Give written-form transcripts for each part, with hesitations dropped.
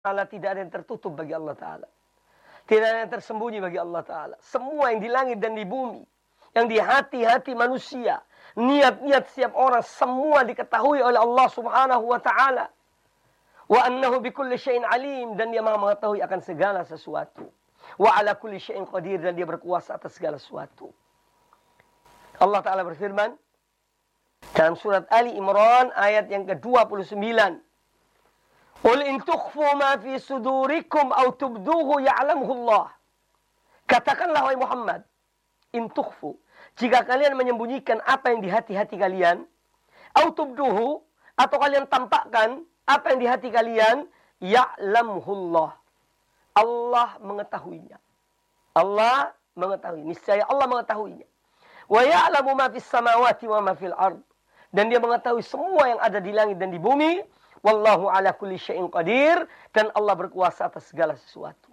Ta'ala tidak ada yang tertutup bagi Allah Ta'ala. Tidak ada yang tersembunyi bagi Allah Ta'ala. Semua yang di langit dan di bumi, yang di hati-hati manusia, niat-niat setiap orang, semua diketahui oleh Allah Subhanahu wa Ta'ala. Wa annahu bikulli syai'in alim, dan dia Maha mengetahui akan segala sesuatu. Wa ala kulli syai'in qadir, dan dia berkuasa atas segala sesuatu. Allah Ta'ala berfirman dalam surat Ali Imran ayat yang ke-29. Qul in tukhfu ma fi sudurikum aw tubduhu ya'lamuhu Allah. Katakanlah wahai Muhammad, in tukhfu, jika kalian menyembunyikan apa yang di hati-hati kalian, aw tubduhu, atau kalian tampakkan apa yang di hati kalian, ya'lamuhu Allah. Allah mengetahuinya. Allah mengetahui. Niscaya Allah mengetahuinya. Wa ya'lamu ma fis samawati wa ma fil ard. Dan dia mengetahui semua yang ada di langit dan di bumi. Wallahu ala kulli syai'in qadir, dan Allah berkuasa atas segala sesuatu.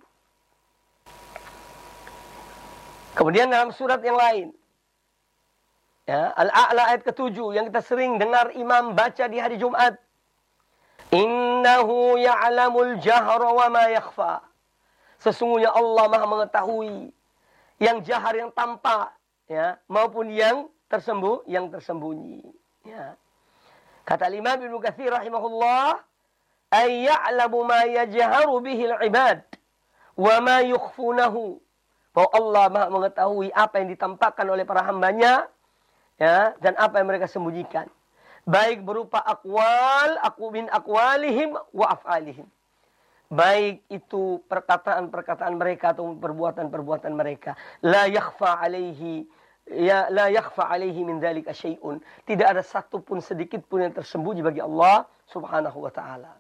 Kemudian dalam surat yang lain, ya, Al-A'la ayat ke-7 yang kita sering dengar imam baca di hari Jumat. Innahu ya'lamul jahra wa ma yakhfa. Sesungguhnya Allah Maha mengetahui yang jahar, yang tampak, ya, maupun yang tersembunyi, ya. Kata Imam Ibnu Katsir rahimahullah, ay ya'lamu ma yajharu bihi al-ibad wa ma yukhfunahu. Bahwa Allah Maha mengetahui apa yang ditampakkan oleh para hambanya, ya, dan apa yang mereka sembunyikan. Baik berupa min aqwalihim wa af'alihim. Baik itu perkataan-perkataan mereka atau perbuatan-perbuatan mereka. La yakhfa alaihi min dzalika syai'un. Tidak ada satu pun sedikit pun yang tersembunyi bagi Allah Subhanahu wa taala.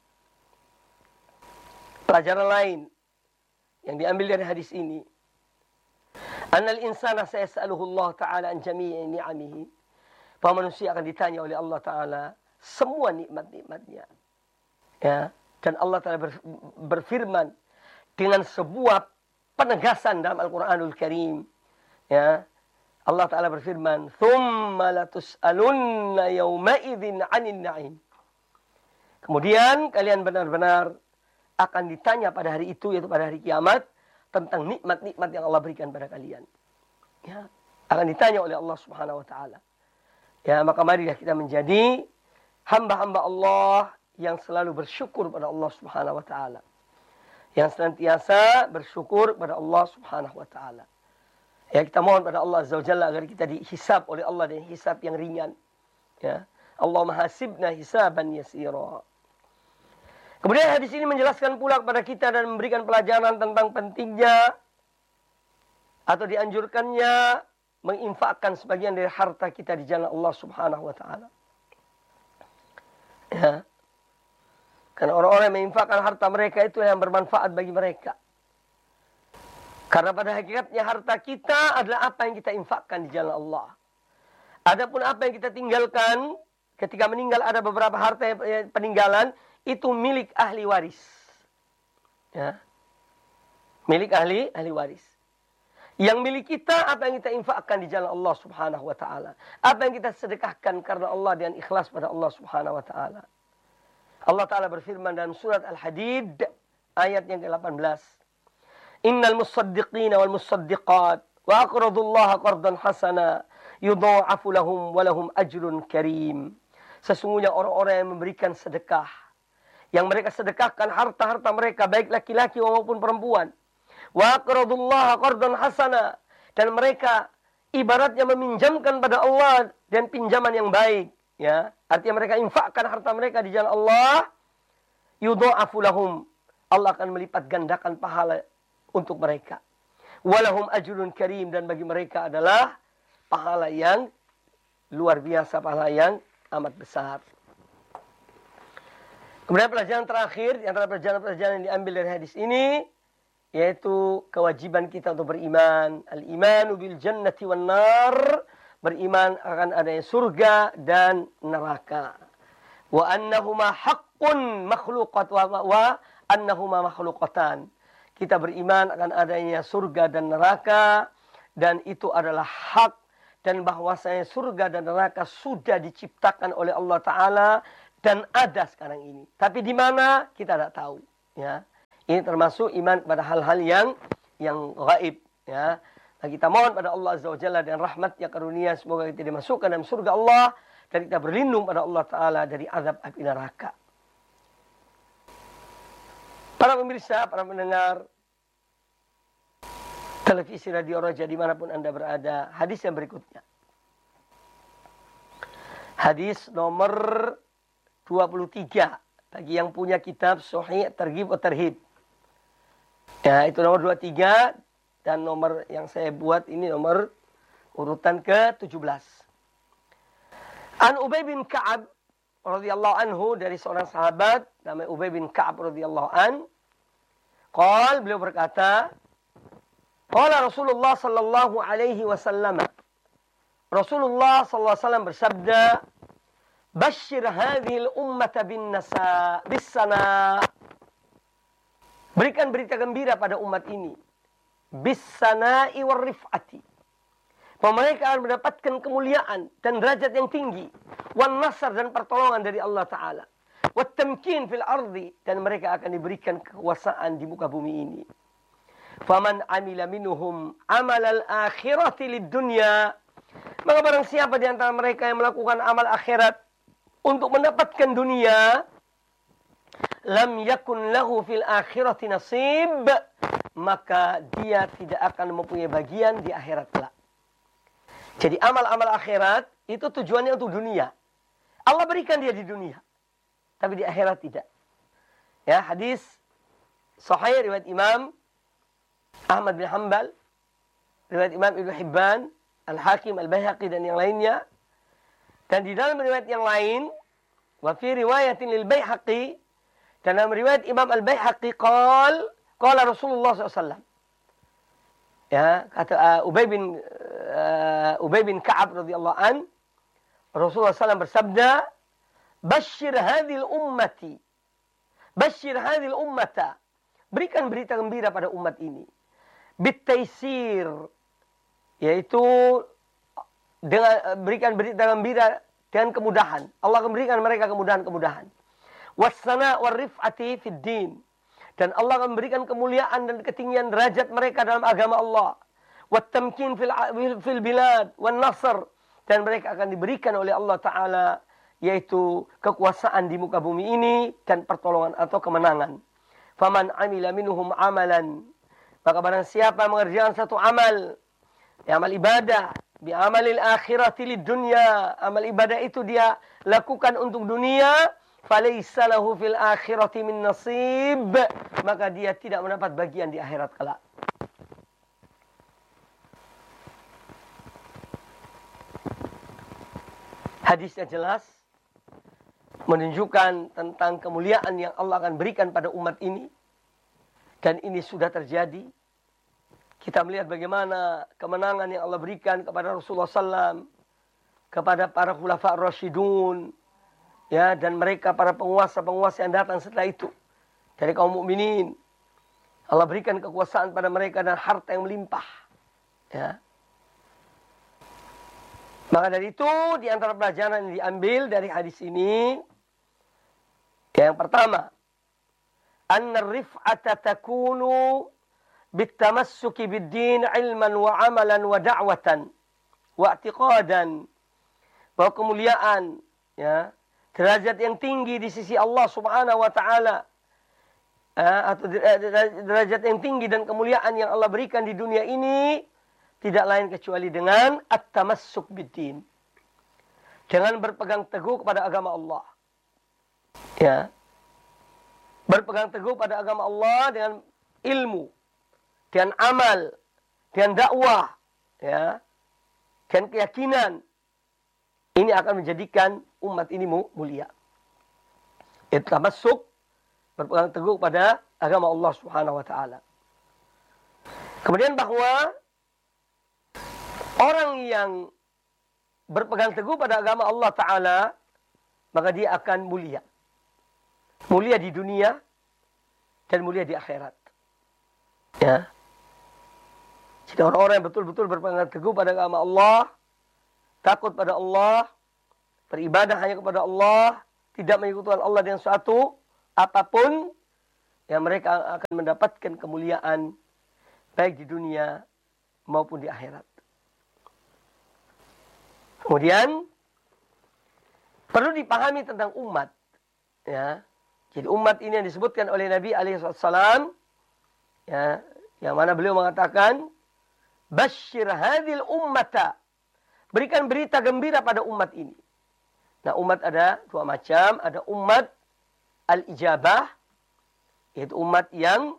Pelajaran lain yang diambil dari hadis ini, annal insana sayas'aluhu Allah taala an jami'i ni'amihi. Bahwa manusia akan ditanya oleh Allah taala semua nikmat-nikmatnya. Ya, dan Allah taala berfirman dengan sebuah penegasan dalam Al-Qur'anul Karim. Ya. Allah Ta'ala berfirman, "Tsumma latus'alunna yawma idzin 'anil na'im." Kemudian kalian benar-benar akan ditanya pada hari itu, yaitu pada hari kiamat, tentang nikmat-nikmat yang Allah berikan pada kalian. Ya, akan ditanya oleh Allah Subhanahu wa taala. Ya, maka marilah kita menjadi hamba-hamba Allah yang selalu bersyukur pada Allah Subhanahu wa taala. Yang senantiasa bersyukur pada Allah Subhanahu wa taala. Ya, kita mohon pada Allah Azza wa Jalla agar kita dihisab oleh Allah dengan hisab yang ringan. Ya. Allahumma hasibna hisaban yasira. Kemudian hadis ini menjelaskan pula kepada kita dan memberikan pelajaran tentang pentingnya atau dianjurkannya menginfakkan sebagian dari harta kita di jalan Allah Subhanahu wa taala. Ya. Karena orang-orang yang menginfakkan harta mereka itu yang bermanfaat bagi mereka. Karena pada hakikatnya harta kita adalah apa yang kita infakkan di jalan Allah. Adapun apa yang kita tinggalkan, ketika meninggal ada beberapa harta yang peninggalan, itu milik ahli waris. Ya. Milik ahli waris. Yang milik kita, apa yang kita infakkan di jalan Allah Subhanahu wa ta'ala. Apa yang kita sedekahkan karena Allah dan ikhlas pada Allah Subhanahu wa ta'ala. Allah Ta'ala berfirman dalam surat Al-Hadid, ayat yang ke-18. Innal musaddiqina wal musaddiqat wa aqradullaha qardan hasana yudha'afu lahum wa lahum ajrun karim. Sesungguhnya orang-orang yang memberikan sedekah, yang mereka sedekahkan harta-harta mereka, baik laki-laki maupun perempuan. Wa aqradullaha qardan hasana, dan mereka ibaratnya meminjamkan pada Allah dan pinjaman yang baik, ya. Artinya mereka infakkan harta mereka di jalan Allah, yudha'afu lahum, Allah akan melipat gandakan pahala untuk mereka. Walahum ajrun karim, dan bagi mereka adalah pahala yang luar biasa, pahala yang amat besar. Kemudian pelajaran terakhir, yang antara pelajaran-pelajaran yang diambil dari hadis ini, yaitu kewajiban kita untuk beriman. Al-imanu bil jannati wan nar, beriman akan adanya surga dan neraka. Wa annahuma haqqun makhluqat wa annahuma makhluqatan. Kita beriman akan adanya surga dan neraka, dan itu adalah hak, dan bahwasanya surga dan neraka sudah diciptakan oleh Allah Ta'ala dan ada sekarang ini. Tapi di mana kita tidak tahu. Ya. Ini termasuk iman pada hal-hal yang gaib. Ya. Nah, kita mohon pada Allah Azza wa Jalla dan rahmat ya karunia semoga kita dimasukkan dalam surga Allah dan kita berlindung pada Allah Ta'ala dari azab api neraka. Para pemirsa, para pendengar televisi Radio Roja dimanapun Anda berada, hadis yang berikutnya. Hadis nomor 23 bagi yang punya kitab Sahih Targhib wa Tarhib. Ya, itu nomor 23 dan nomor yang saya buat ini nomor urutan ke-17. An Ubay bin Ka'ab radhiyallahu anhu, dari seorang sahabat namanya Ubay bin Ka'ab radhiyallahu an. Beliau berkata, qala Rasulullah sallallahu alaihi wasallam. Rasulullah sallallahu alaihi wasallam bersabda, "Basyir hadhil ummata bis-sana." Berikan berita gembira pada umat ini. Bis-sana'i war-rif'ati. Bahwa mereka akan mendapatkan kemuliaan dan derajat yang tinggi. Wan nasr, dan pertolongan dari Allah Ta'ala. Wat tamkin fil ardi, dan mereka akan diberikan kekuasaan di muka bumi ini. Faman amila minhum amalal akhirati lid dunya. Maka barang siapa di antara mereka yang melakukan amal akhirat untuk mendapatkan dunia, lam yakun lahu fil akhirati nasib, maka dia tidak akan mempunyai bagian di akhirat kelak. Jadi amal-amal akhirat itu tujuannya untuk dunia. Allah berikan dia di dunia, tapi di akhirat tidak. Ya, hadis sahih riwayat Imam Ahmad bin Hanbal, riwayat Imam Ibnu Hibban, Al-Hakim, Al-Baihaqi dan yang lainnya. Dan di dalam riwayat yang lain, wa fi riwayatin lil Baihaqi, dan dalam riwayat Imam Al-Baihaqi qala Rasulullah SAW. Ya, kata Ubay bin Ka'ab radhiyallahu an, Rasulullah SAW bersabda, "Basyir hadhil ummati." Basyir hadhil ummata. Berikan berita gembira pada umat ini. Bitaisir, yaitu dengan berikan berita gembira dengan kemudahan. Allah akan berikan mereka kemudahan-kemudahan. Wassana warif'ati fid din. Dan Allah akan memberikan kemuliaan dan ketinggian derajat mereka dalam agama Allah. Wattamkin fil bilad wan nasr, dan mereka akan diberikan oleh Allah Ta'ala yaitu kekuasaan di muka bumi ini dan pertolongan atau kemenangan. Faman amila minhum amalan, maka barang siapa mengerjakan satu amal, ya, amal ibadah, bi amalil akhirati lid dunya, amal ibadah itu dia lakukan untuk dunia, falaysa lahu fil akhirati min nasib, maka dia tidak mendapat bagian di akhirat kelak. Hadisnya jelas menunjukkan tentang kemuliaan yang Allah akan berikan pada umat ini, dan ini sudah terjadi. Kita melihat bagaimana kemenangan yang Allah berikan kepada Rasulullah SAW, kepada para khulafa ar-rasyidun, ya, dan mereka para penguasa-penguasa yang datang setelah itu dari kaum mukminin. Allah berikan kekuasaan pada mereka dan harta yang melimpah. Ya. Maka dari itu di antara pelajaran yang diambil dari hadis ini, yang pertama, anna rif'ata takunu bitamassuki bid-din ilman wa amalan wa da'watan wa i'tiqadan. Bahwa kemuliaan, ya, derajat yang tinggi di sisi Allah Subhanahu wa taala, atau derajat yang tinggi dan kemuliaan yang Allah berikan di dunia ini tidak lain kecuali dengan at-tamassuk bid-din. Dengan berpegang teguh kepada agama Allah. Ya. Berpegang teguh pada agama Allah dengan ilmu, dengan amal, dengan dakwah, ya, dan keyakinan. Ini akan menjadikan umat ini mulia. Tamassuk, berpegang teguh pada agama Allah Subhanahu wa taala. Kemudian bahwa orang yang berpegang teguh pada agama Allah Ta'ala, maka dia akan mulia. Mulia di dunia dan mulia di akhirat. Ya. Jadi orang-orang yang betul-betul berpegang teguh pada agama Allah, takut pada Allah, beribadah hanya kepada Allah, tidak menyekutukan Allah dengan suatu apapun, yang mereka akan mendapatkan kemuliaan baik di dunia maupun di akhirat. Kemudian perlu dipahami tentang umat, ya. Jadi umat ini yang disebutkan oleh Nabi alaihissalam, ya, yang mana beliau mengatakan, "Basyir hadhil ummata." Berikan berita gembira pada umat ini. Nah, umat ada dua macam. Ada umat al-ijabah, yaitu umat yang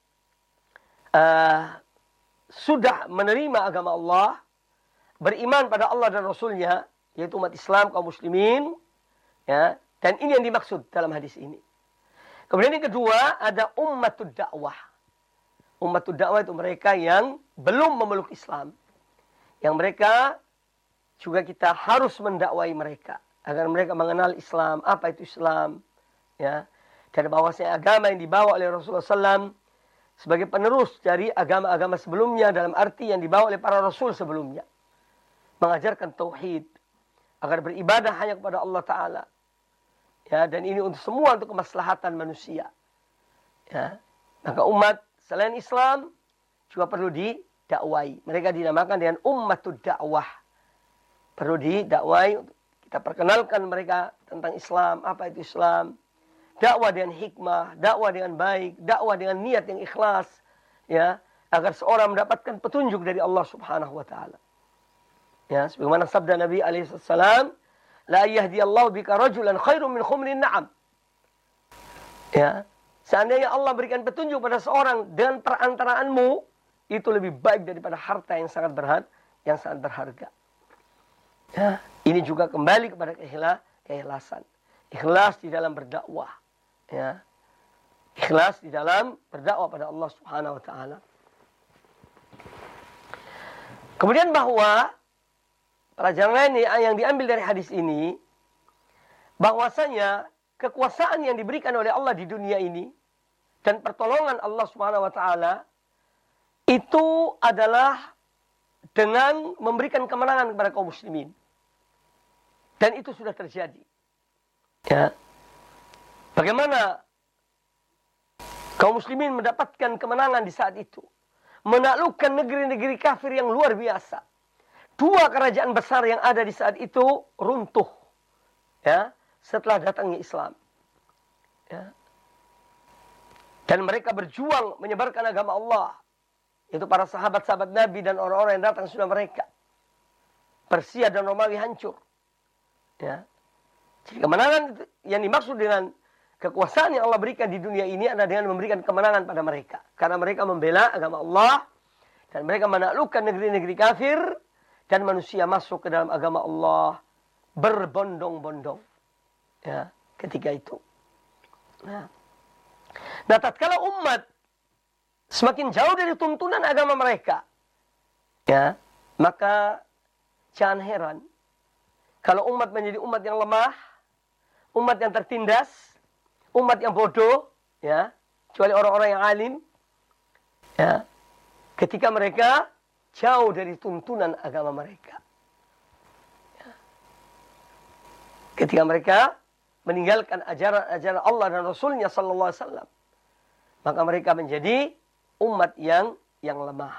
sudah menerima agama Allah, beriman pada Allah dan Rasulnya, yaitu umat Islam, kaum muslimin. Ya, dan ini yang dimaksud dalam hadis ini. Kemudian yang kedua, ada ummatud dakwah. Ummatud dakwah itu mereka yang belum memeluk Islam. Yang mereka juga kita harus mendakwai mereka agar mereka mengenal Islam, apa itu Islam, ya. Dan bahwasanya agama yang dibawa oleh Rasulullah SAW sebagai penerus dari agama-agama sebelumnya, dalam arti yang dibawa oleh para Rasul sebelumnya, mengajarkan tauhid agar beribadah hanya kepada Allah Taala. Ya, dan ini untuk semua untuk kemaslahatan manusia. Ya, maka umat selain Islam juga perlu didakwai. Mereka dinamakan dengan ummatud dakwah. Perlu didakwai, kita perkenalkan mereka tentang Islam, apa itu Islam. Dakwah dengan hikmah, dakwah dengan baik, dakwah dengan niat yang ikhlas, ya, agar seorang mendapatkan petunjuk dari Allah Subhanahu wa taala. Ya, sebagaimana sabda Nabi alaihi salam, "La yahdiyallahu bika rajulan khairum min khumrin na'am." Ya, seandainya Allah berikan petunjuk pada seorang dengan perantaraanmu, itu lebih baik daripada harta yang sangat berharga. Ya, ini juga kembali kepada keikhlasan. Ikhlas di dalam berdakwah. Ya. Ikhlas di dalam berdakwah pada Allah Subhanahu wa taala. Kemudian bahwa pelajaran lain yang diambil dari hadis ini, bahwasanya kekuasaan yang diberikan oleh Allah di dunia ini dan pertolongan Allah Subhanahu wa taala itu adalah dengan memberikan kemenangan kepada kaum muslimin. Dan itu sudah terjadi. Ya. Bagaimana kaum muslimin mendapatkan kemenangan di saat itu? Menaklukkan negeri-negeri kafir yang luar biasa. Dua kerajaan besar yang ada di saat itu runtuh. Ya, setelah datangnya Islam. Ya. Dan mereka berjuang menyebarkan agama Allah. Itu para sahabat-sahabat Nabi dan orang-orang yang datang sudah mereka. Persia dan Romawi hancur. Ya. Jadi kemenangan yang dimaksud dengan kekuasaan yang Allah berikan di dunia ini adalah dengan memberikan kemenangan pada mereka. Karena mereka membela agama Allah. Dan mereka menaklukkan negeri-negeri kafir. Dan manusia masuk ke dalam agama Allah berbondong-bondong. Ya, ketika itu. Nah, tatkala umat semakin jauh dari tuntunan agama mereka, ya, maka jangan heran kalau umat menjadi umat yang lemah, umat yang tertindas, umat yang bodoh, ya, kecuali orang-orang yang alim, ya, ketika mereka jauh dari tuntunan agama mereka. Ya. Ketika mereka meninggalkan ajaran Allah dan Rasulnya sallallahu alaihi wasallam, maka mereka menjadi umat yang lemah.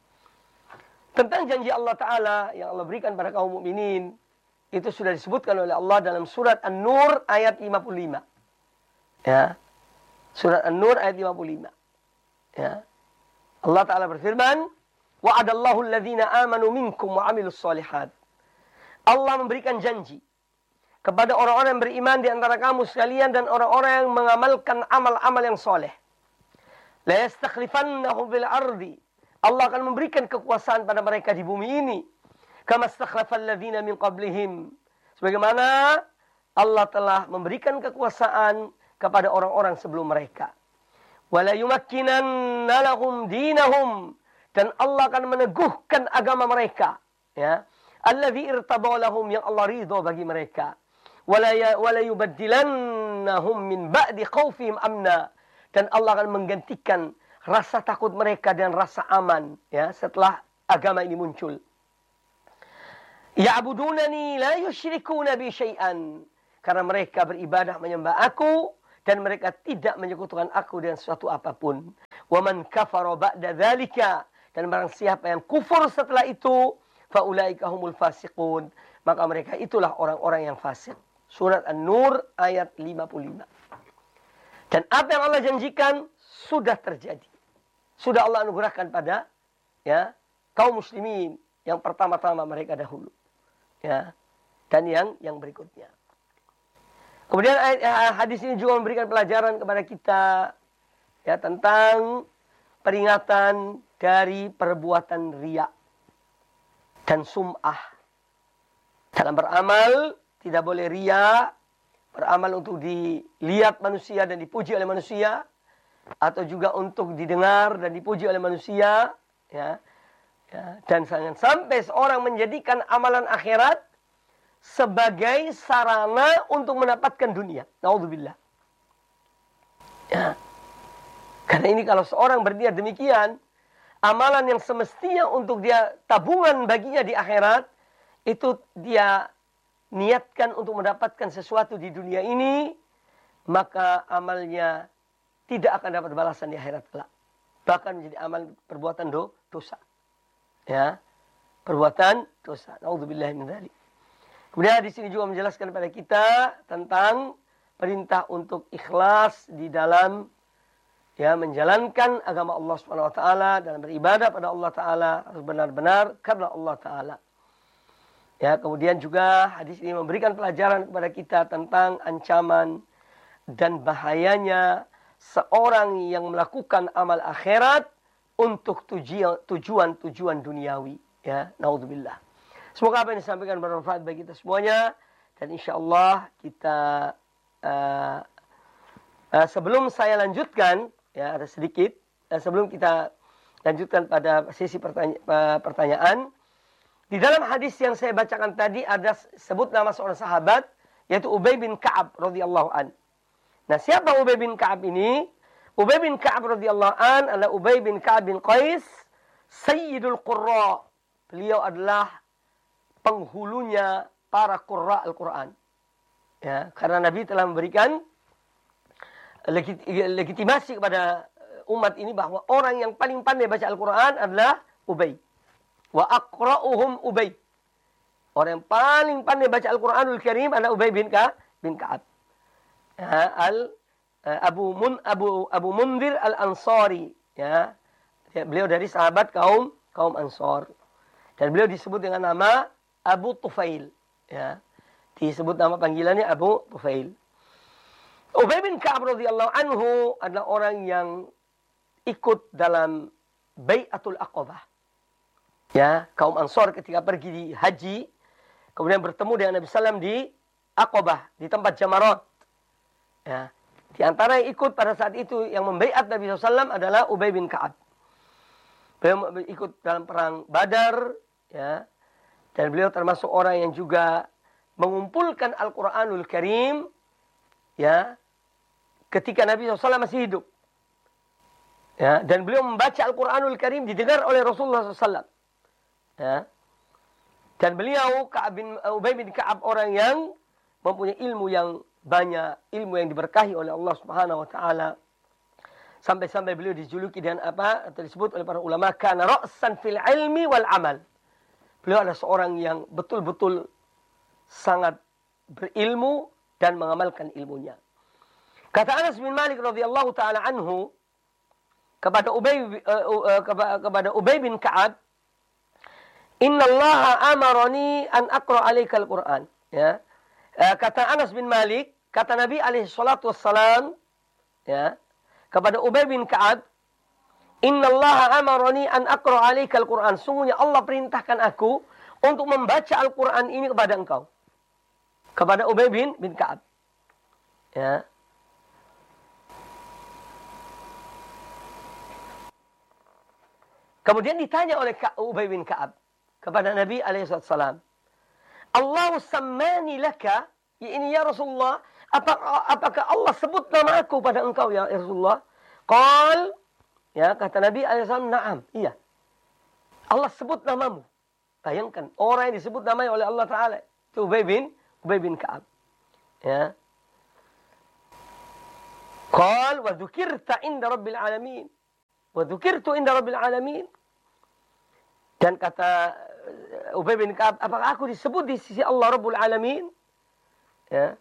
Tentang janji Allah Ta'ala yang Allah berikan pada kaum mukminin, itu sudah disebutkan oleh Allah dalam surat An-Nur ayat 55. Ya. Surat An-Nur ayat 55. Ya. Allah Ta'ala berfirman, "Wa'adallahu alladhina amanu minkum wa 'amilus shalihat." Allah memberikan janji kepada orang-orang yang beriman di antara kamu sekalian dan orang-orang yang mengamalkan amal-amal yang soleh. La yastakhlifannahum fil ardi. Allah akan memberikan kekuasaan pada mereka di bumi ini. Kama stakhlafal ladzina min qablihim. Sebagaimana Allah telah memberikan kekuasaan kepada orang-orang sebelum mereka. Wala yumakkinanna lahum dinahum. Dan Allah akan meneguhkan agama mereka. Ya. Alladzi irtada lahum, yang Allah ridha bagi mereka. Wala yubaddilannahum min ba'di khaufihim amna. Dan Allah akan menggantikan rasa takut mereka dengan rasa aman, ya, setelah agama ini muncul. Ya'budunani la yusyrikuna bi syai'an. Karena mereka beribadah menyembah aku dan mereka tidak menyekutukan aku dengan sesuatu apapun. Wa man kafara ba'da dzalika, dan barang siapa yang kufur setelah itu, fa ulaika humul fasiqun, maka mereka itulah orang-orang yang fasik. Surat An-Nur ayat 55. Dan apa yang Allah janjikan sudah terjadi. Sudah Allah anugerahkan pada kaum muslimin yang pertama-tama mereka dahulu. Ya. Dan yang berikutnya. Kemudian hadis ini juga memberikan pelajaran kepada kita tentang peringatan dari perbuatan riya dan sum'ah. Dalam beramal tidak boleh riya, beramal untuk dilihat manusia dan dipuji oleh manusia, atau juga untuk didengar dan dipuji oleh manusia, dan jangan sampai seorang menjadikan amalan akhirat sebagai sarana untuk mendapatkan dunia. Naudzubillah. Karena ini kalau seorang berniat demikian, amalan yang semestinya untuk dia tabungan baginya di akhirat, itu dia niatkan untuk mendapatkan sesuatu di dunia ini, maka amalnya tidak akan dapat balasan di akhirat kelak. Bahkan menjadi amal perbuatan dosa. Perbuatan dosa. Naudzubillah min dzalik. Kemudian di sini juga menjelaskan kepada kita tentang perintah untuk ikhlas di dalam menjalankan agama Allah Subhanahu wa taala, dalam beribadah pada Allah taala harus benar-benar karena Allah taala. Kemudian juga hadis ini memberikan pelajaran kepada kita tentang ancaman dan bahayanya seorang yang melakukan amal akhirat untuk tujuan duniawi. Naudzubillah. Semoga apa yang disampaikan bermanfaat bagi kita semuanya. Dan insya Allah kita sebelum saya lanjutkan, ada sedikit sebelum kita lanjutkan pada sesi pertanyaan. Di dalam hadis yang saya bacakan tadi ada sebut nama seorang sahabat, yaitu Ubay bin Ka'ab radhiyallahu an. Nah, siapa Ubay bin Ka'ab ini? Ubay bin Ka'ab radhiyallahu an adalah Ubay bin Ka'ab bin Qais, Sayyidul Qurra. Beliau adalah penghulunya para qurra Al-Quran. Karena Nabi telah memberikan legitimasi kepada umat ini bahwa orang yang paling pandai baca Al-Quran adalah Ubay. Wa aqra'uhum Ubay. Orang yang paling pandai baca Al-Quranul Karim adalah Ubay bin Ka'ab. Abu Mundir Al-Ansari. Beliau dari sahabat kaum Ansar. Dan beliau disebut dengan nama Abu Tufail. Disebut nama panggilannya Abu Tufail. Ubay bin Ka'ab radhiyallahu anhu adalah orang yang ikut dalam Bai'atul Aqabah. Kaum Ansar ketika pergi di haji, kemudian bertemu dengan Nabi SAW di Aqabah, di tempat Jamarat. Di antara yang ikut pada saat itu yang membaiat Nabi SAW adalah Ubay bin Ka'ab. Beliau ikut dalam perang Badar, dan beliau termasuk orang yang juga mengumpulkan Al-Quranul Karim, ketika Nabi SAW masih hidup. Dan beliau membaca Al-Quranul Karim didengar oleh Rasulullah SAW. Dan beliau Ubay bin Ka'ab orang yang mempunyai ilmu yang banyak, ilmu yang diberkahi oleh Allah Subhanahu wa taala. Sampai-sampai beliau dijuluki dengan apa? Atau disebut oleh para ulama kana ra'san fil ilmi wal amal. Beliau adalah seorang yang betul-betul sangat berilmu dan mengamalkan ilmunya. Kata Anas bin Malik radhiyallahu taala anhu kepada Ubay bin Ka'ab, Inna Allah amarani an aqra alaika al-Quran. Kata Anas bin Malik, kata Nabi alaihi salatu wassalam, kepada Ubay bin Ka'ab, Inna Allah amarani an aqra alaika al-Quran. Sungguhnya Allah perintahkan aku untuk membaca Al-Quran ini kepada engkau. Kepada Ubay bin Ka'ab. Kemudian ditanya oleh Ubay bin Ka'ab kepada Nabi alaihissalam, Allah sammani laka, ini ya Rasulullah, apakah Allah sebut nama aku pada engkau ya Rasulullah? Qal, kata Nabi alaihissalam, na'am, iya. Allah sebut namamu. Bayangkan, orang yang disebut namanya oleh Allah Ta'ala, itu Ubay bin Ka'ab. Qal wa dzukirta inda rabbil alamin. Wa dzukirtu inda rabbil alamin. Dan kata Ubay bin Ka'ab, apakah aku disebut di sisi Allah Rabbul Alamin? Ya.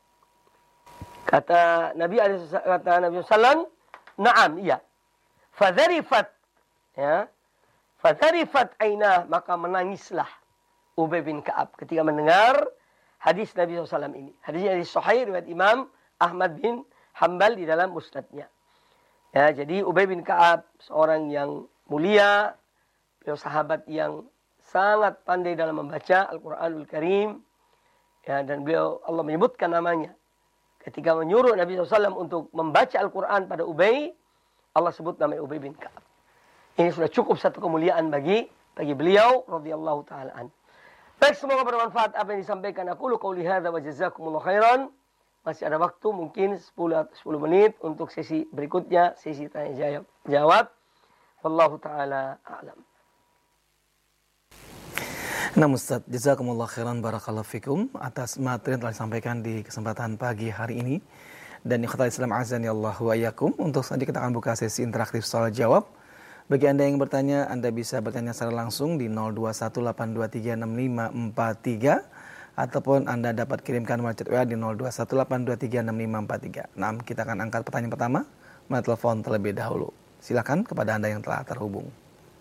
Kata Nabi SAW, na'am, iya. Fadharifat, ya. Fadharifat ainah, maka menangislah Ubay bin Ka'ab ketika mendengar hadis Nabi SAW ini. Hadisnya dari Sahih riwayat Imam Ahmad bin Hanbal di dalam musnadnya. Ya, jadi Ubay bin Ka'ab seorang yang mulia, beliau sahabat yang sangat pandai dalam membaca Al-Quranul Karim. Ya, dan beliau, Allah menyebutkan namanya. Ketika menyuruh Nabi SAW untuk membaca Al-Quran pada Ubay, Allah sebut nama Ubay bin Ka'ab. Ini sudah cukup satu kemuliaan bagi beliau radhiyallahu taala an. Baik, semoga bermanfaat apa yang disampaikan. Aku qauli hadza wa jazakumullahu khairan. Masih ada waktu mungkin 10 menit untuk sesi berikutnya, sesi tanya jawab. Wallahu taala a'lam. Nah Ustaz, jazakumullah khairan barakallahu fikum atas materi yang telah disampaikan di kesempatan pagi hari ini. Dan ikhwatal Islam azani Allahu wa iyyakum. Untuk selanjutnya kita akan buka sesi interaktif soal jawab. Bagi Anda yang bertanya, Anda bisa bertanya secara langsung di 0218236543 ataupun Anda dapat kirimkan WhatsApp WA di 0218236543. Nah, kita akan angkat pertanyaan pertama melalui telepon terlebih dahulu. Silakan kepada Anda yang telah terhubung.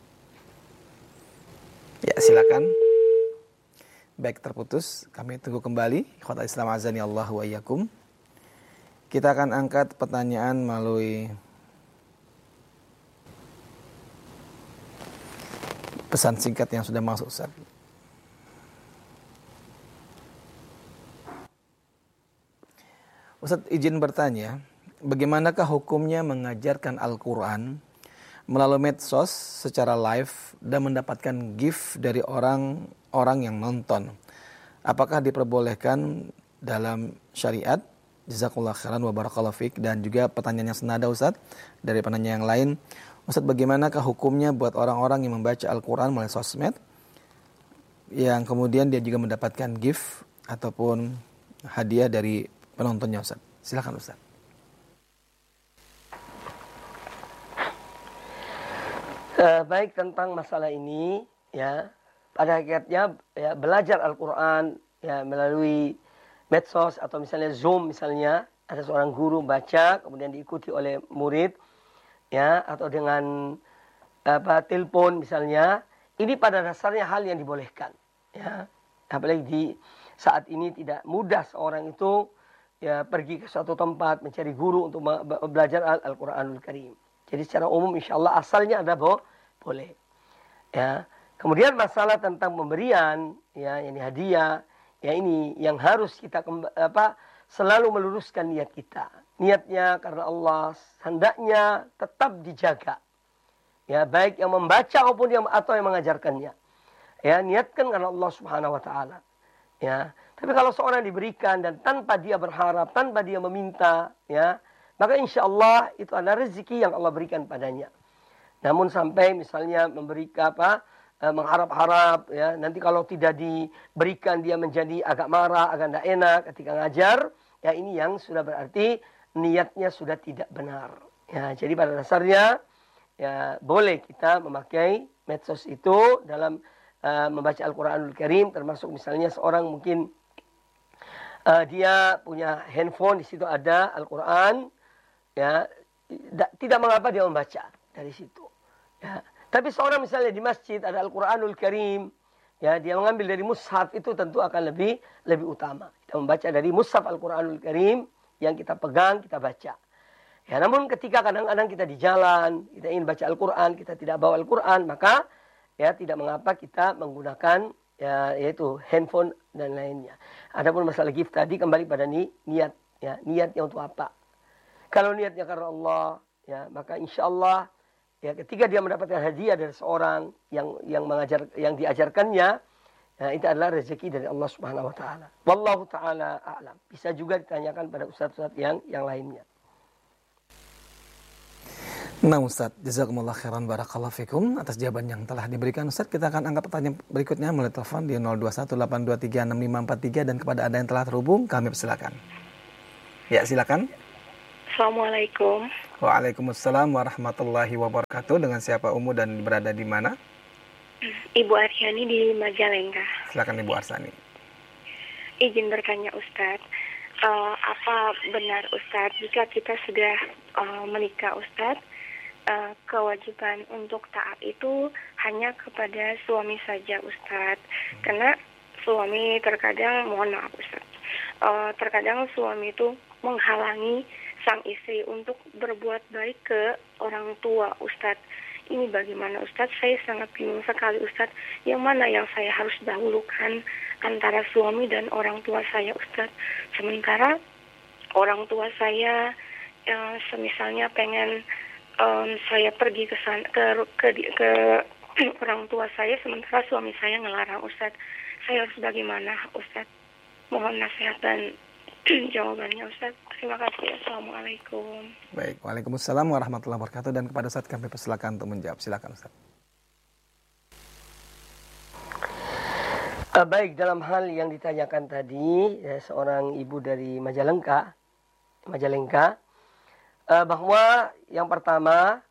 Ya, silakan. Baik, terputus. Kami tunggu kembali. Ikhwatal Islam azani Allahu wa iyyakum. Kita akan angkat pertanyaan melalui pesan singkat yang sudah masuk, Ustaz. Ustaz izin bertanya, bagaimanakah hukumnya mengajarkan Al-Quran melalui medsos secara live dan mendapatkan gift dari orang yang nonton? Apakah diperbolehkan dalam syariat? Jazakallahu khairan wa barakallahu fiik. Dan juga pertanyaan yang senada Ustaz dari penanya yang lain. Ustaz, bagaimanakah hukumnya buat orang-orang yang membaca Al-Quran melalui sosmed yang kemudian dia juga mendapatkan gift ataupun hadiah dari penontonnya, Ustaz? Silakan Ustaz. Baik, tentang masalah ini, ya, pada hakikatnya ya, belajar Al-Quran ya, melalui medsos atau misalnya Zoom, misalnya ada seorang guru baca kemudian diikuti oleh murid, ya, atau dengan telepon misalnya, ini pada dasarnya hal yang dibolehkan, ya. Apalagi di saat ini tidak mudah seorang itu ya pergi ke suatu tempat mencari guru untuk belajar Al-Quranul Karim. Jadi secara umum insyaallah asalnya ada boleh. Ya. Kemudian masalah tentang pemberian, ya, ini hadiah, ya, ini yang harus kita selalu meluruskan niat kita. Niatnya karena Allah, hendaknya tetap dijaga. Ya, baik yang membaca maupun yang mengajarkannya. Ya, niatkan karena Allah Subhanahu wa taala. Ya. Tapi kalau seorang diberikan dan tanpa dia berharap, tanpa dia meminta, ya, maka insya Allah itu adalah rezeki yang Allah berikan padanya. Namun sampai misalnya memberikan mengharap-harap, ya, nanti kalau tidak diberikan dia menjadi agak marah, agak tidak enak ketika ngajar, ya, ini yang sudah berarti niatnya sudah tidak benar. Ya, jadi pada dasarnya ya boleh kita memakai medsos itu dalam membaca Al-Quranul Karim, termasuk misalnya seorang mungkin dia punya handphone, di situ ada Al-Quran, ya, tidak mengapa dia membaca dari situ. Ya. Tapi seorang misalnya di masjid ada Al-Quranul Karim, ya, dia mengambil dari mushaf, itu tentu akan lebih utama. Kita membaca dari mushaf Al-Quranul Karim yang kita pegang, kita baca. Ya, namun ketika kadang-kadang kita di jalan, kita ingin baca Al-Quran, kita tidak bawa Al-Quran, maka ya tidak mengapa kita menggunakan ya, yaitu handphone dan lainnya. Adapun masalah gift tadi kembali pada niat, ya, niatnya untuk apa? Kalau niatnya karena Allah, ya, maka insya Allah ya ketika dia mendapatkan hadiah dari seorang yang diajarkannya, ya, itu adalah rezeki dari Allah Subhanahu wa taala. Wallahu taala a'lam. Bisa juga ditanyakan pada ustaz-ustaz yang lainnya. Nah Ustaz, jazakumullah khairan barakallahu fikum atas jawaban yang telah diberikan Ustaz. Kita akan angkat pertanyaan berikutnya melalui telepon di 0218236543 dan kepada Anda yang telah terhubung kami persilakan. Ya, silakan. Assalamualaikum. Waalaikumsalam warahmatullahi wabarakatuh. Dengan siapa Umu dan berada di mana? Ibu Aryani di Majalengka. Silakan Ibu Arsani. Izin bertanya Ustadz, apa benar Ustadz jika kita sudah menikah Ustadz, kewajiban untuk taat itu hanya kepada suami saja Ustadz? Karena suami terkadang, mohon maaf Ustadz, terkadang suami itu menghalangi sang istri untuk berbuat baik ke orang tua Ustadz. Ini bagaimana Ustadz? Saya sangat bingung sekali Ustadz. Yang mana yang saya harus dahulukan antara suami dan orang tua saya Ustadz? Sementara orang tua saya semisalnya pengen saya pergi ke sana, ke orang tua saya, sementara suami saya ngelarang Ustadz. Saya harus bagaimana Ustadz? Mohon nasihat dan jawabannya Ustadz. Terima kasih. Assalamualaikum. Baik, waalaikumsalam warahmatullahi wabarakatuh. Dan kepada Ustadz kami persilakan untuk menjawab. Silakan Ustadz. Baik, dalam hal yang ditanyakan tadi, seorang ibu dari Majalengka, bahwa yang pertama,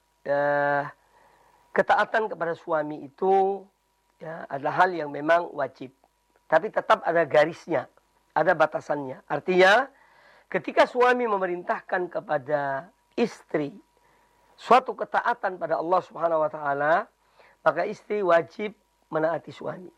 ketaatan kepada suami itu adalah hal yang memang wajib. Tapi tetap ada garisnya, ada batasannya. Artinya, ketika suami memerintahkan kepada istri suatu ketaatan pada Allah Subhanahu wa taala, maka istri wajib menaati suami.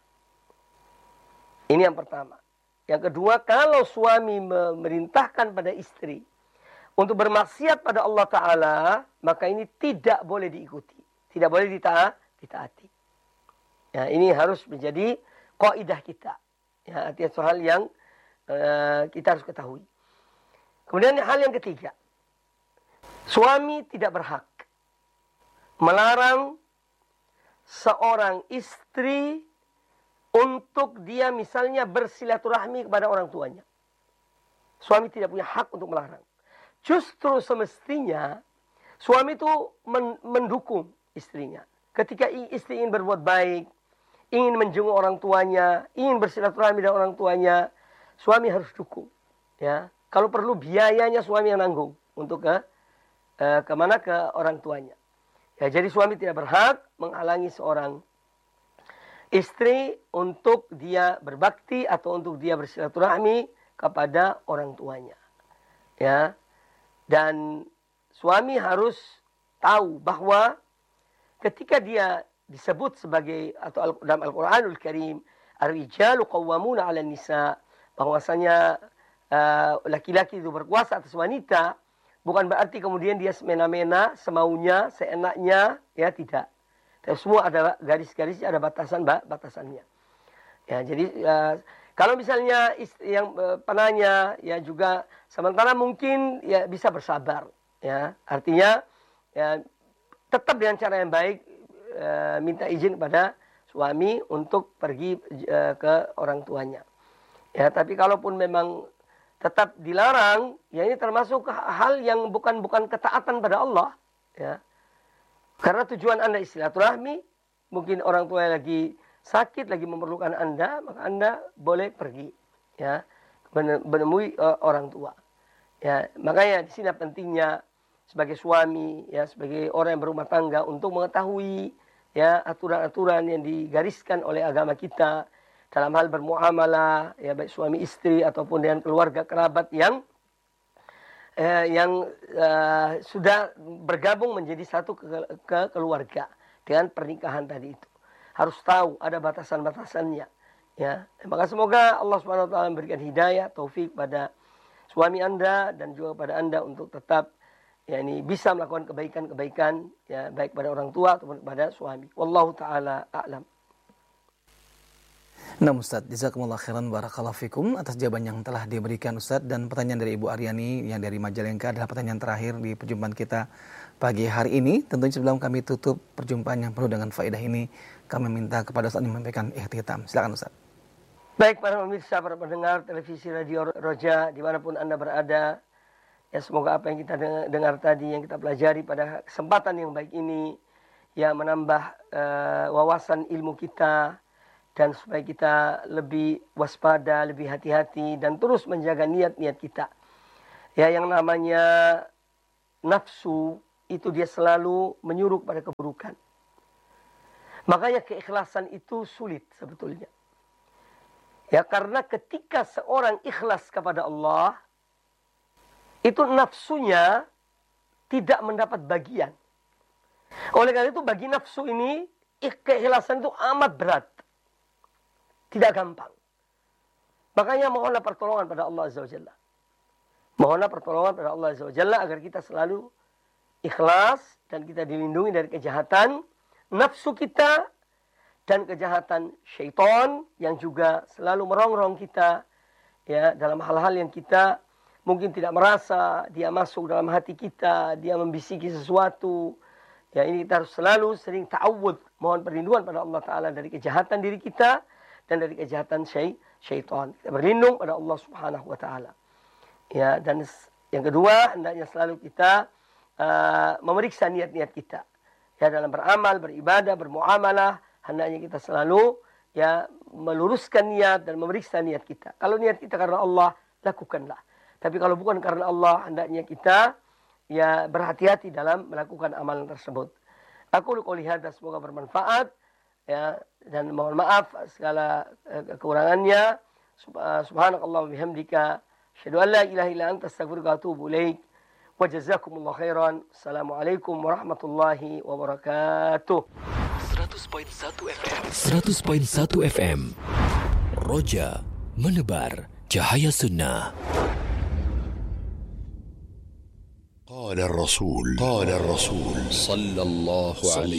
Ini yang pertama. Yang kedua, kalau suami memerintahkan pada istri untuk bermaksiat pada Allah Ta'ala, maka ini tidak boleh diikuti. Tidak boleh ditaati. Ya, ini harus menjadi kaidah kita. Ya, artinya soal yang kita harus ketahui. Kemudian hal yang ketiga, suami tidak berhak melarang seorang istri untuk dia misalnya bersilaturahmi kepada orang tuanya. Suami tidak punya hak untuk melarang. Justru semestinya suami itu mendukung istrinya. Ketika istri ingin berbuat baik, ingin menjenguk orang tuanya, ingin bersilaturahmi dengan orang tuanya, suami harus dukung. Ya, kalau perlu biayanya suami yang nanggung untuk kemana ke orang tuanya. Ya, jadi suami tidak berhak menghalangi seorang istri untuk dia berbakti atau untuk dia bersilaturahmi kepada orang tuanya. Ya. Dan suami harus tahu bahwa ketika dia disebut sebagai atau dalam Al-Qur'anul Karim, ar-rijalu qawwamuna 'alan nisa, bahwasanya laki-laki itu berkuasa atas wanita, bukan berarti kemudian dia semena-mena, semaunya, seenaknya, ya tidak. Tapi semua ada garis-garisnya, ada batasannya. Ya, jadi kalau misalnya yang penanya ya juga sementara mungkin ya bisa bersabar, ya. Artinya ya tetap dengan cara yang baik minta izin kepada suami untuk pergi ke orang tuanya. Ya, tapi kalaupun memang tetap dilarang, ya ini termasuk hal yang bukan ketaatan pada Allah, ya. Karena tujuan Anda silaturahmi, mungkin orang tua lagi sakit, lagi memerlukan Anda, maka Anda boleh pergi, ya, menemui orang tua. Ya, makanya di sini pentingnya sebagai suami, ya, sebagai orang yang berumah tangga untuk mengetahui ya aturan-aturan yang digariskan oleh agama kita dalam hal bermuamalah, ya baik suami istri ataupun dengan keluarga kerabat yang sudah bergabung menjadi satu keluarga dengan pernikahan tadi itu. Harus tahu ada batasan-batasannya. Ya, maka semoga Allah Subhanahu wa taala memberikan hidayah, taufik pada suami Anda dan juga pada Anda untuk tetap bisa melakukan kebaikan-kebaikan ya baik pada orang tua ataupun kepada suami. Wallahu taala a'lam. Nah Ustadz, jazakumullah khairan barakallahu fikum atas jawaban yang telah diberikan Ustadz. Dan pertanyaan dari Ibu Aryani yang dari Majalengka adalah pertanyaan terakhir di perjumpaan kita pagi hari ini. Tentunya sebelum kami tutup perjumpaan yang penuh dengan faedah ini, kami minta kepada Ustadz menyampaikan ikhtitam. Silakan Ustadz. Baik para pemirsa, para pendengar televisi Radio Roja dimanapun Anda berada, ya semoga apa yang kita dengar tadi, yang kita pelajari pada kesempatan yang baik ini, ya menambah wawasan ilmu kita, dan supaya kita lebih waspada, lebih hati-hati, dan terus menjaga niat-niat kita. Ya, yang namanya nafsu itu dia selalu menyuruh pada keburukan. Makanya keikhlasan itu sulit sebetulnya. Ya, karena ketika seorang ikhlas kepada Allah, itu nafsunya tidak mendapat bagian. Oleh karena itu bagi nafsu ini, keikhlasan itu amat berat. Tidak gampang. Makanya mohonlah pertolongan pada Allah Azza wa Jalla. Mohonlah pertolongan pada Allah Azza wa Jalla agar kita selalu ikhlas dan kita dilindungi dari kejahatan nafsu kita dan kejahatan syaitan yang juga selalu merongrong kita ya dalam hal-hal yang kita mungkin tidak merasa, dia masuk dalam hati kita, dia membisiki sesuatu. Ya, ini kita harus selalu sering ta'awud, mohon perlindungan pada Allah Ta'ala dari kejahatan diri kita dan dari kejahatan syaitan. Kita berlindung pada Allah Subhanahu wa Ta'ala. Ya, dan yang kedua, hendaknya selalu kita memeriksa niat-niat kita. Ya, dalam beramal, beribadah, bermuamalah, hendaknya kita selalu ya meluruskan niat dan memeriksa niat kita. Kalau niat kita karena Allah, lakukanlah. Tapi kalau bukan karena Allah, hendaknya kita ya berhati-hati dalam melakukan amalan tersebut. Aku qouli hadza, semoga bermanfaat ya, dan mohon maaf segala kekurangannya. Subhanakallah wa bihamdika, asyhadu an la ilaha illa anta, astaghfiruka wa atubu ilaik. Wa jazakumullahu khairan. Assalamualaikum warahmatullahi wabarakatuh. 100.1 FM. 100.1 FM. Roja menebar cahaya sunnah. قال الرسول صلى الله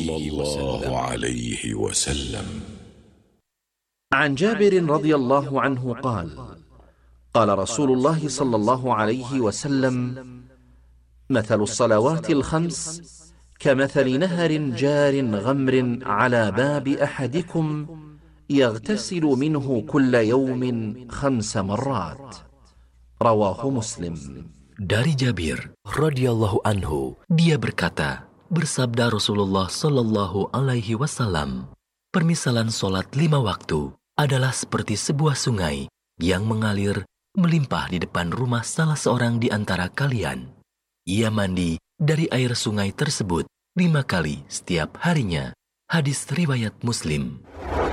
عليه وسلم عن جابر رضي الله عنه قال قال رسول الله صلى الله عليه وسلم مثل الصلوات الخمس كمثل نهر جار غمر على باب أحدكم يغتسل منه كل يوم 5 مرات. رواه مسلم. Dari Jabir radhiyallahu anhu, dia berkata, bersabda Rasulullah sallallahu alaihi wasallam, permisalan solat 5 waktu adalah seperti sebuah sungai yang mengalir melimpah di depan rumah salah seorang di antara kalian. Ia mandi dari air sungai tersebut 5 kali setiap harinya. Hadis riwayat Muslim.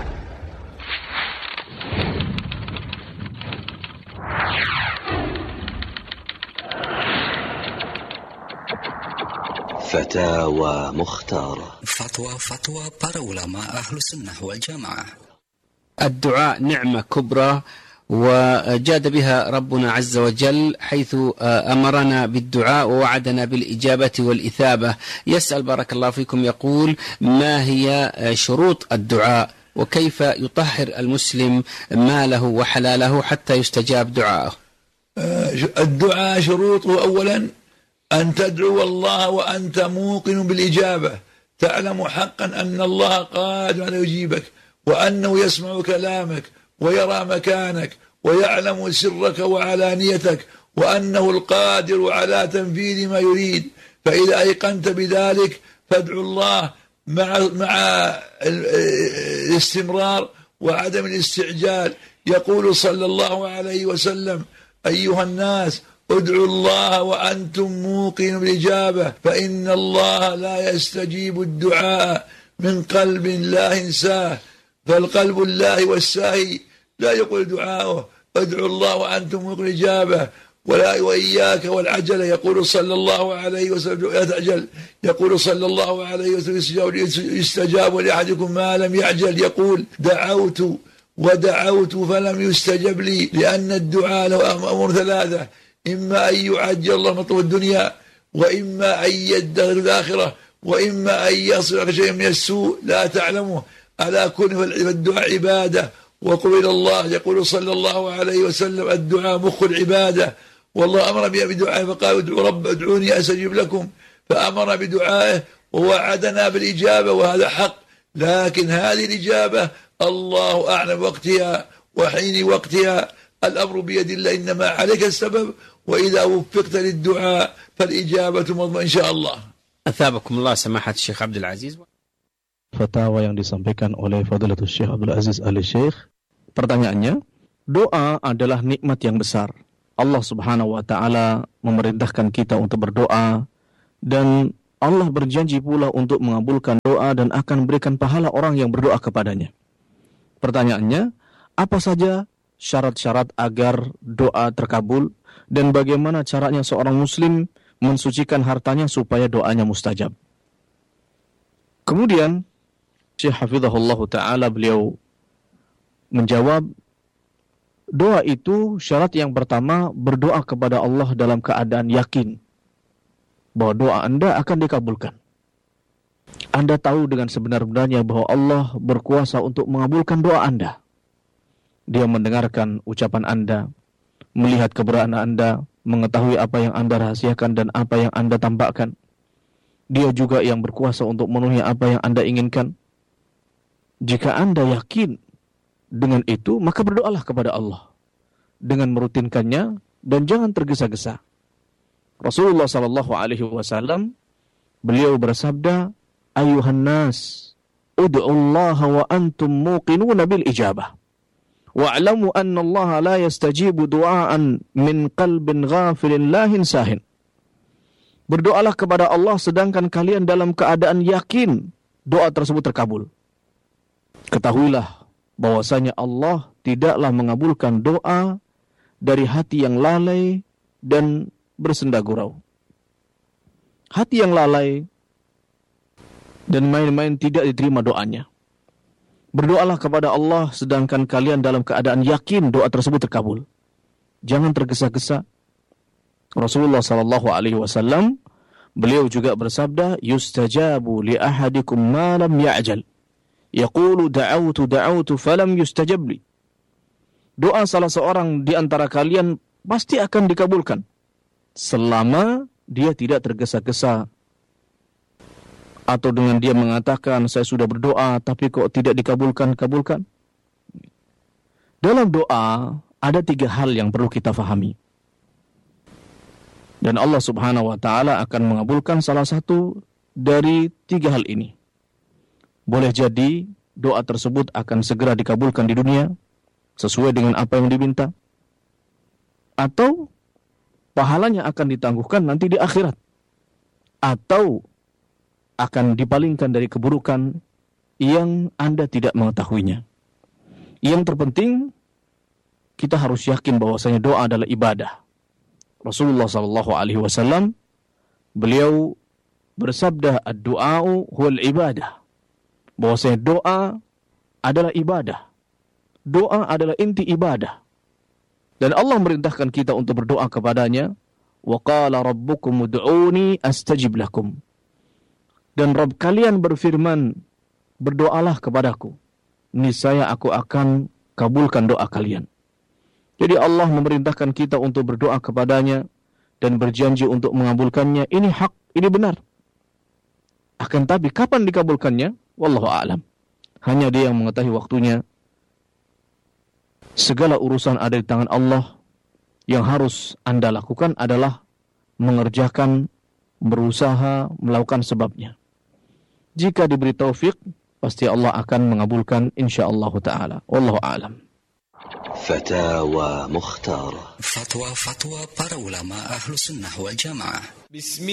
فتاوى مختارة. فتوى para ulama أهل السنة والجماعة. الدعاء نعمة كبرى وجاد بها ربنا عز وجل حيث أمرنا بالدعاء ووعدنا بالإجابة والإثابة. يسأل بارك الله فيكم، يقول: ما هي شروط الدعاء وكيف يطهر المسلم ماله وحلاله حتى يستجاب دعاءه؟ الدعاء شروطه أولا أن تدعو الله وأنت موقن بالإجابة، تعلم حقا أن الله قادر أن يجيبك، وأنه يسمع كلامك ويرى مكانك ويعلم سرك وعلانيتك، وأنه القادر على تنفيذ ما يريد. فإذا أيقنت بذلك فادعو الله مع الاستمرار وعدم الاستعجال. يقول صلى الله عليه وسلم: أيها الناس ادعوا الله وأنتم موقنون بالإجابة، فإن الله لا يستجيب الدعاء من قلب لا ينساه، فالقلب الله والساهي لا يقول دعاءه. ادعوا الله وأنتم موقنون بالإجابة وإياك والعجلة. يقول صلى الله عليه وسلم: لا تعجل. يقول صلى الله عليه وسلم: يستجاب لأحدكم ما لم يعجل. يقول: دعوت ودعوت فلم يستجب لي، لأن الدعاء له أمور 3: إما أن يعجل الله مطلوب الدنيا، وإما أن يدخر الآخرة، وإما أن يصرف شيء من السوء لا تعلمه. على كل الدعاء عبادة وقبل الله. يقول صلى الله عليه وسلم: الدعاء مخ العبادة، والله أمر بدعائه فقال: ادعوني أستجب لكم، فأمر بدعائه ووعدنا بالإجابة، وهذا حق. لكن هذه الإجابة الله أعلم وقتها وحين وقتها، الأمر بيد الله، إنما عليك السبب، وإذا وفقت للدعاء فالإجابة مضمون إن شاء الله. أثابكم الله سماحة الشيخ عبد العزيز. Fatwa yang disampaikan oleh Fadilatul Syekh Abdul Aziz Al-Syekh. Pertanyaannya, doa adalah nikmat yang besar. Allah Subhanahu wa taala memerintahkan kita untuk berdoa Dan Allah berjanji pula untuk mengabulkan doa dan akan memberikan pahala orang yang berdoa kepadanya. Pertanyaannya, apa saja syarat-syarat agar doa terkabul dan bagaimana caranya seorang muslim mensucikan hartanya supaya doanya mustajab? Kemudian Syekh Hafizahullah Ta'ala beliau menjawab, doa itu syarat yang pertama berdoa kepada Allah dalam keadaan yakin bahwa doa Anda akan dikabulkan. Anda tahu dengan sebenar-benarnya bahwa Allah berkuasa untuk mengabulkan doa Anda. Dia mendengarkan ucapan Anda, melihat keberadaan Anda, mengetahui apa yang Anda rahasiakan dan apa yang Anda tampakkan. Dia juga yang berkuasa untuk memenuhi apa yang Anda inginkan. Jika Anda yakin dengan itu, maka berdoalah kepada Allah dengan merutinkannya dan jangan tergesa-gesa. Rasulullah sallallahu alaihi wasallam beliau bersabda, "Ayuhan nas, ud'ullaha wa antum muqinuna bil ijabah. Wa'lamu anna Allah la yastajibu du'aan min qalbin ghafilin lahin sahin." Berdoalah kepada Allah sedangkan kalian dalam keadaan yakin doa tersebut terkabul. Ketahuilah bahwasanya Allah tidaklah mengabulkan doa dari hati yang lalai dan bersenda gurau. Hati yang lalai dan main-main tidak diterima doanya. Berdoalah kepada Allah sedangkan kalian dalam keadaan yakin doa tersebut terkabul. Jangan tergesa-gesa. Rasulullah sallallahu alaihi wasallam beliau juga bersabda, "Yustajabu li ahadikum ma lam ya'jal." Yaqulu da'autu falam yustajab li. Doa salah seorang di antara kalian pasti akan dikabulkan selama dia tidak tergesa-gesa atau dengan dia mengatakan saya sudah berdoa tapi kok tidak dikabulkan. Dalam doa ada 3 hal yang perlu kita fahami. Dan Allah Subhanahu wa taala akan mengabulkan salah satu dari 3 hal ini. Boleh jadi doa tersebut akan segera dikabulkan di dunia sesuai dengan apa yang diminta, atau pahalanya akan ditangguhkan nanti di akhirat, atau akan dipalingkan dari keburukan yang Anda tidak mengetahuinya. Yang terpenting kita harus yakin bahwasanya doa adalah ibadah. Rasulullah sallallahu alaihi wasallam beliau bersabda, "Ad-du'a'u huwal ibadah." Bahwasanya doa adalah ibadah. Doa adalah inti ibadah. Dan Allah merintahkan kita untuk berdoa kepadanya. Wa qala rabbukum ud'uni astajib lakum. Dan Rabb kalian berfirman, berdoalah kepadaku, niscaya aku akan kabulkan doa kalian. Jadi Allah memerintahkan kita untuk berdoa kepadanya dan berjanji untuk mengabulkannya. Ini hak, ini benar. Akan tapi kapan dikabulkannya? Wallahu a'lam. Hanya Dia yang mengetahui waktunya. Segala urusan ada di tangan Allah. Yang harus Anda lakukan adalah mengerjakan, berusaha, melakukan sebabnya. Jika diberi taufik, pasti Allah akan mengabulkan insyaallah ta'ala. Wallahu a'lam. Fatawa Mukhtar. Fatwa para ulama Ahlus Sunnah wal Jamaah.